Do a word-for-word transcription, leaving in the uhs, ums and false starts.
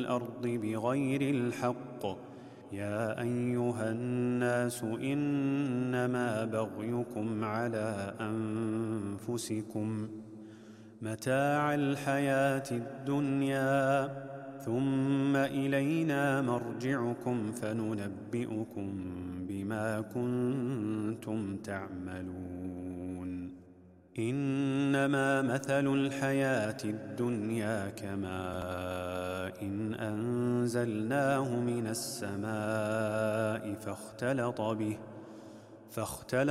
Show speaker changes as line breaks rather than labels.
الأرض بغير الحق. يا أيها الناس إنما بغيكم على أنفسكم متاع الحياة الدنيا ثم إلينا مرجعكم فننبئكم بما كنتم تعملون. إنما مثل الحياة الدنيا كماء إن أنزلناه من السماء فاختلط به فاختلط